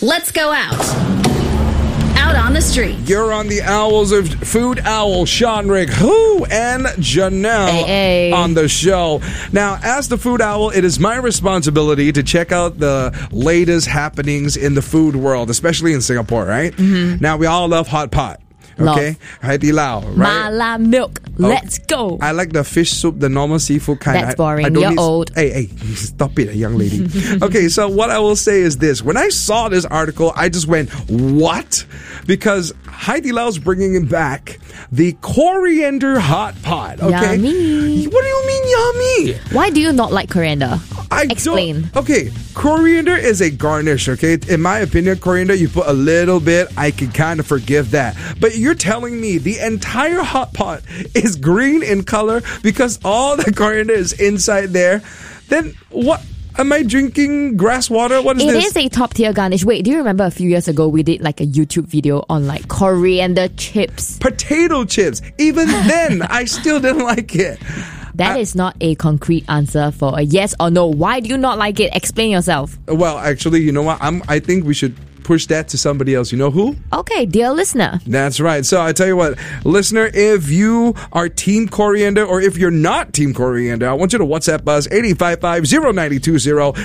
Let's go out. Out on the street. You're on the Owls of Food Owl, Sean Rick, Who, and Janelle on the show. Now, as the Food Owl, it is my responsibility to check out the latest happenings in the food world, especially in Singapore, right? Mm-hmm. Now, we all love hot pot. Okay, Hai Di Lao, right? Mala milk. Let's go. I like the fish soup, the normal seafood kind. That's boring. You're old. Hey, stop it, young lady. Okay, so what I will say is this. When I saw this article, I just went, what? Because Hai Di Lao's bringing back the coriander hot pot. Okay? Yummy. What do you mean yummy? Why do you not like coriander? Explain. Okay, coriander is a garnish, okay? In my opinion, coriander, you put a little bit, I can kind of forgive that. But you're telling me the entire hot pot is green in color because all the coriander is inside there? Then what? Am I drinking grass water? What is this? It is a top tier garnish. Wait, do you remember a few years ago we did like a YouTube video on like coriander chips? Potato chips. Even then, I still didn't like it. That is not a concrete answer for a yes or no. Why do you not like it? Explain yourself. Well, actually, you know what? I think we should push that to somebody else. You know who? Okay, dear listener. That's right. So I tell you what, listener, if you are team coriander or if you're not team coriander, I want you to WhatsApp us 855-0920